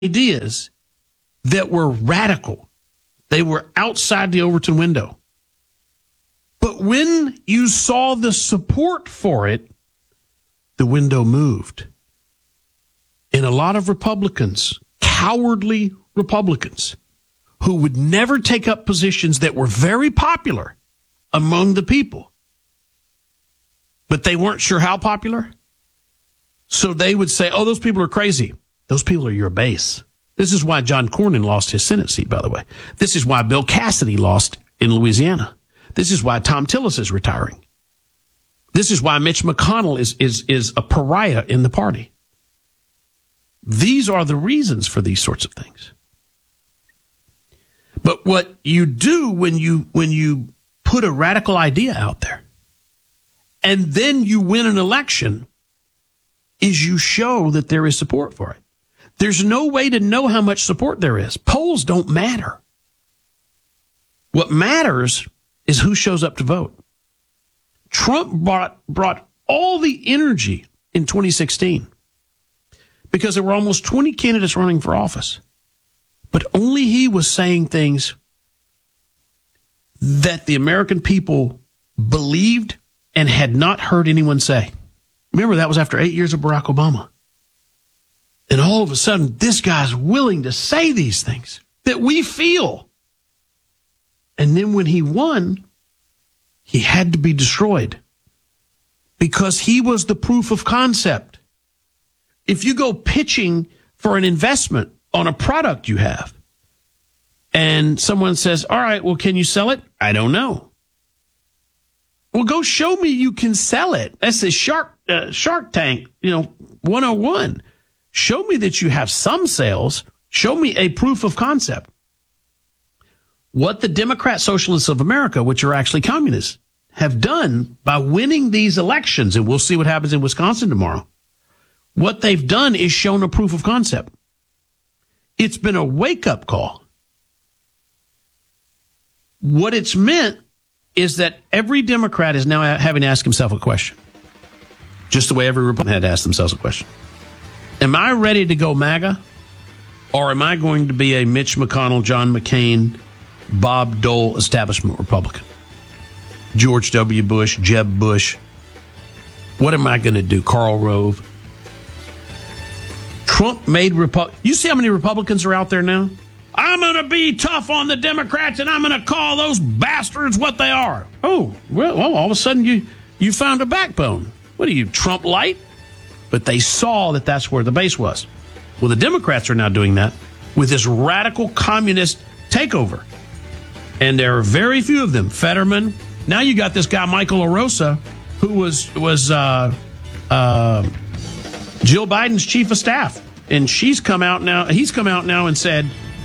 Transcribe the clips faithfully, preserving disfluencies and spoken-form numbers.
ideas that were radical. They were outside the Overton window. But when you saw the support for it, the window moved. And a lot of Republicans, cowardly Republicans, who would never take up positions that were very popular among the people, but they weren't sure how popular. So they would say, oh, those people are crazy. Those people are your base. This is why John Cornyn lost his Senate seat, by the way. This is why Bill Cassidy lost in Louisiana. This is why Tom Tillis is retiring. This is why Mitch McConnell is, is, is a pariah in the party. These are the reasons for these sorts of things. But what you do when you, when you put a radical idea out there and then you win an election is you show that there is support for it. There's no way to know how much support there is. Polls don't matter. What matters is who shows up to vote. Trump brought, brought all the energy in twenty sixteen because there were almost twenty candidates running for office. But only he was saying things that the American people believed and had not heard anyone say. Remember, that was after eight years of Barack Obama. And all of a sudden, this guy's willing to say these things that we feel. And then when he won, he had to be destroyed because he was the proof of concept. If you go pitching for an investment on a product you have, and someone says, all right, well, can you sell it? I don't know. Well, go show me you can sell it. That's the Shark, uh, Shark Tank, you know, one oh one. Show me that you have some sales. Show me a proof of concept. What the Democrat Socialists of America, which are actually communists, have done by winning these elections, and we'll see what happens in Wisconsin tomorrow, what they've done is shown a proof of concept. It's been a wake-up call. What it's meant is that every Democrat is now having to ask himself a question, just the way every Republican had to ask themselves a question. Am I ready to go MAGA, or am I going to be a Mitch McConnell, John McCain, Bob Dole establishment Republican? George W. Bush, Jeb Bush. What am I going to do? Karl Rove. Trump made Repu- You see how many Republicans are out there now? I'm going to be tough on the Democrats, and I'm going to call those bastards what they are. Oh, well, well, all of a sudden you, you found a backbone. What are you, Trump light? But they saw that that's where the base was. Well, the Democrats are now doing that with this radical communist takeover. And there are very few of them. Fetterman. Now you got this guy, Michael LaRosa, who was, was uh, uh, Jill Biden's chief of staff. And she's come out now. He's come out now and said,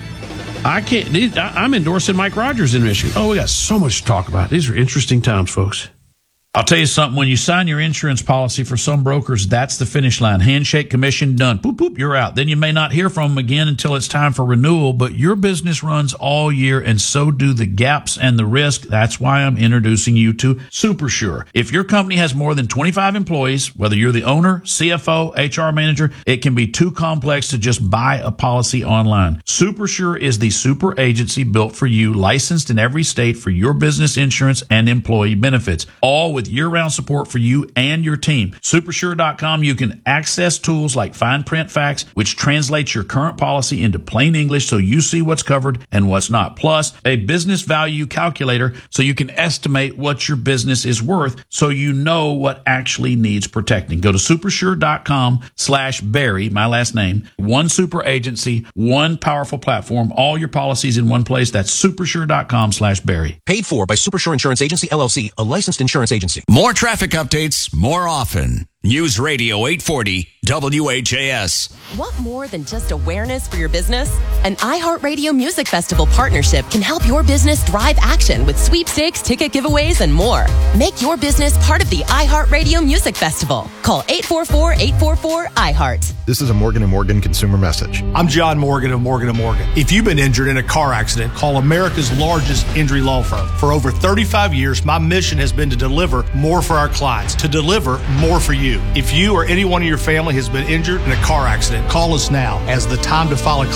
I can't, I'm endorsing Mike Rogers in Michigan. Oh, we got so much to talk about. These are interesting times, folks. I'll tell you something. When you sign your insurance policy for some brokers, that's the finish line. Handshake, commission, done. Boop, boop, you're out. Then you may not hear from them again until it's time for renewal, but your business runs all year, and so do the gaps and the risk. That's why I'm introducing you to SuperSure. If your company has more than twenty-five employees, whether you're the owner, C F O, H R manager, it can be too complex to just buy a policy online. SuperSure is the super agency built for you, licensed in every state for your business insurance and employee benefits, all with year-round support for you and your team. Supersure dot com, you can access tools like fine print facts, which translates your current policy into plain English so you see what's covered and what's not. Plus, a business value calculator so you can estimate what your business is worth so you know what actually needs protecting. Go to supersure dot com slash Barry, my last name, one super agency, one powerful platform, all your policies in one place. That's supersure dot com slash Barry. Paid for by Supersure Insurance Agency, L L C, a licensed insurance agency. More traffic updates more often. News Radio eight forty W H A S. Want more than just awareness for your business? An iHeartRadio Music Festival partnership can help your business drive action with sweepstakes, ticket giveaways, and more. Make your business part of the iHeartRadio Music Festival. Call eight four four, eight four four, I heart. This is a Morgan and Morgan consumer message. I'm John Morgan of Morgan and Morgan. If you've been injured in a car accident, call America's largest injury law firm. For over thirty-five years, my mission has been to deliver more for our clients, to deliver more for you. you. If you or anyone in your family has been injured in a car accident, call us now, as the time to file a